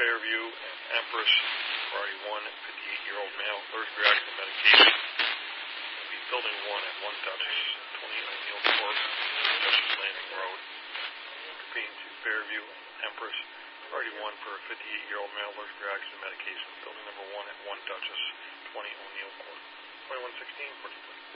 Fairview, Empress, Priority 1, 58-year-old male, third-reaction to medication. Building 1 at 1 Dutchess, 20 O'Neill Court, Dutchess Landing Road. Convene to Fairview, Empress, Priority 1 for a 58-year-old male, allergic reaction to medication. Building number 1 at 1 Dutchess, 20 O'Neill Court. 2116, 42.